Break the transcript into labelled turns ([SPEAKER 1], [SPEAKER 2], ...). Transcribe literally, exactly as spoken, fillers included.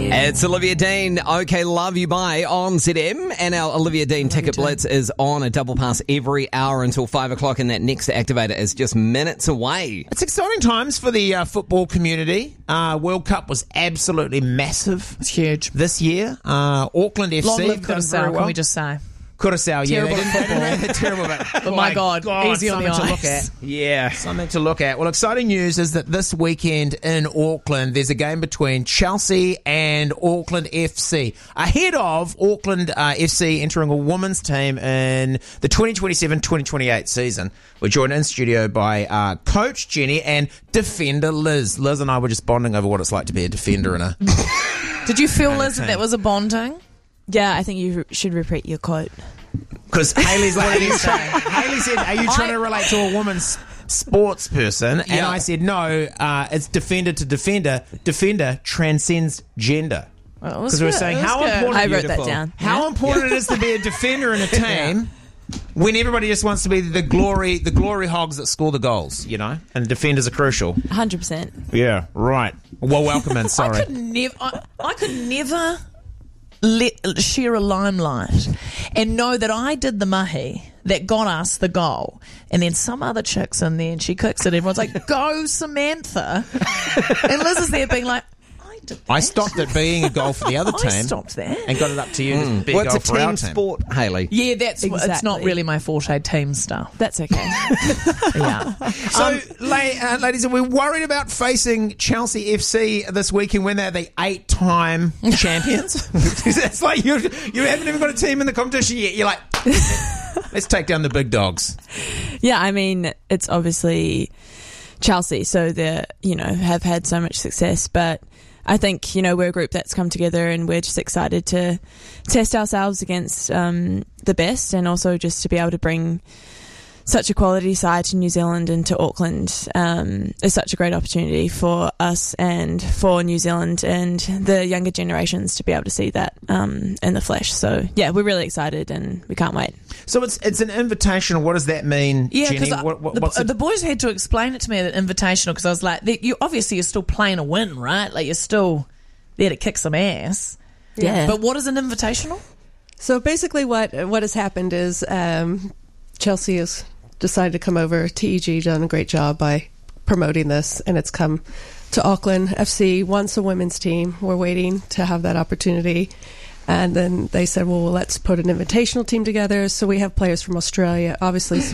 [SPEAKER 1] It's Olivia Dean, OK Love You By on Z M, and our Olivia Dean Ticket Blitz is on a double pass every hour until five o'clock, and that next activator is just minutes away.
[SPEAKER 2] It's exciting times for the uh, football community. Uh, World Cup was absolutely massive.
[SPEAKER 3] It's huge.
[SPEAKER 2] This year. Uh, Auckland F C.
[SPEAKER 3] Long live
[SPEAKER 2] done very
[SPEAKER 3] Curaçao,
[SPEAKER 2] well.
[SPEAKER 3] can we just say?
[SPEAKER 2] Curaçao, yeah.
[SPEAKER 3] Terrible
[SPEAKER 2] They didn't, they didn't, terrible, but,
[SPEAKER 3] But my God, easy on the
[SPEAKER 2] something to
[SPEAKER 3] eyes.
[SPEAKER 2] look at.
[SPEAKER 1] Yeah.
[SPEAKER 2] Something to look at. Well, exciting news is that this weekend in Auckland, there's a game between Chelsea and Auckland F C. Ahead of Auckland uh, F C entering a women's team in the twenty twenty-seven twenty twenty-eight season. We're joined in studio by uh, Coach Jenny and defender Liz. Liz and I were just bonding over what it's like to be a defender in a...
[SPEAKER 3] Did you feel, Liz, that that was a bonding?
[SPEAKER 4] Yeah, I think you should repeat your quote.
[SPEAKER 2] Because Hayley's like, Hayley said, are you trying to relate to a woman's sports person? And
[SPEAKER 1] Yeah.
[SPEAKER 2] I said, no, uh, it's defender to defender. Defender transcends gender.
[SPEAKER 3] Well, it was
[SPEAKER 2] Because we were
[SPEAKER 3] good,
[SPEAKER 2] saying
[SPEAKER 3] it was
[SPEAKER 2] how
[SPEAKER 3] good.
[SPEAKER 2] important,
[SPEAKER 4] I wrote
[SPEAKER 1] Beautiful.
[SPEAKER 4] that down.
[SPEAKER 2] how
[SPEAKER 4] Yeah.
[SPEAKER 2] important it is to be a defender in a team when everybody just wants to be the glory, the glory hogs that score the goals, you know? And defenders are crucial.
[SPEAKER 4] one hundred percent.
[SPEAKER 2] Yeah, right. Well, welcome in,
[SPEAKER 3] I
[SPEAKER 2] sorry.
[SPEAKER 3] could never, I, I could never let share a limelight and know that I did the mahi that got us the goal, and then some other chick's in there and she kicks it. Everyone's like, "Go, Samantha!" And Liz is there being like, "I did that.
[SPEAKER 2] I stopped it being a goal for the other
[SPEAKER 3] I
[SPEAKER 2] team
[SPEAKER 3] stopped that."
[SPEAKER 2] and got it up to you to be a
[SPEAKER 1] Well,
[SPEAKER 2] goal
[SPEAKER 1] it's a
[SPEAKER 2] for our
[SPEAKER 1] team
[SPEAKER 2] team.
[SPEAKER 1] sport, Hayley.
[SPEAKER 3] Yeah, that's what, it's not
[SPEAKER 4] Exactly.
[SPEAKER 3] really my forte, team stuff.
[SPEAKER 4] That's okay.
[SPEAKER 3] Yeah.
[SPEAKER 2] So, la- uh, ladies, are we worried about facing Chelsea F C this weekend when they're the eight-time champions? It's like you you haven't even got a team in the competition yet. You're like, let's take down the big dogs.
[SPEAKER 4] Yeah, I mean, it's obviously Chelsea, so they, you know, have had so much success, but I think, you know, we're a group that's come together and we're just excited to test ourselves against um, the best, and also just to be able to bring such a quality side to New Zealand and to Auckland um, is such a great opportunity for us and for New Zealand and the younger generations to be able to see that um, in the flesh. So, yeah, we're really excited and we can't wait.
[SPEAKER 2] So it's it's an invitational. What does that mean,
[SPEAKER 3] Yeah,
[SPEAKER 2] Jenny?
[SPEAKER 3] because
[SPEAKER 2] What, what,
[SPEAKER 3] the,
[SPEAKER 2] what's it?
[SPEAKER 3] the boys had to explain it to me at Invitational, because I was like, they- you obviously you're still playing a win, right? Like you're still there to kick some ass.
[SPEAKER 4] Yeah.
[SPEAKER 3] But what is an Invitational?
[SPEAKER 5] So basically what what has happened is um, Chelsea has decided to come over. T E G done a great job by promoting this, and it's come to Auckland. F C wants a women's team. We're waiting to have that opportunity. And then they said, well, let's put an invitational team together. So we have players from Australia, obviously